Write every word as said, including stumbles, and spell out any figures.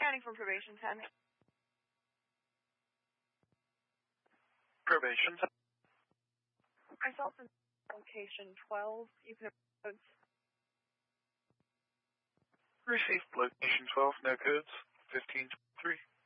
Scanning for probation ten. Probation ten. Myself in location twelve. You can codes. Received location twelve, no codes. fifteen twenty-three.